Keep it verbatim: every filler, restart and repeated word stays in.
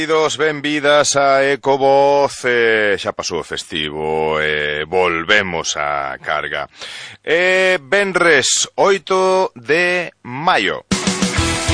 Benvidos, benvidas a Ecovoz, eh, xa pasou o festivo, eh, volvemos a carga. Eh, venres oito de maio.